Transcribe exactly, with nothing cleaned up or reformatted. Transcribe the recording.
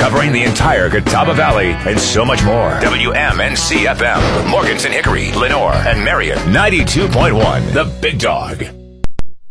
covering the entire Catawba Valley and so much more. W M N C F M, Morganton, Hickory, Lenore, and Marion. ninety-two point one, The Big Dog.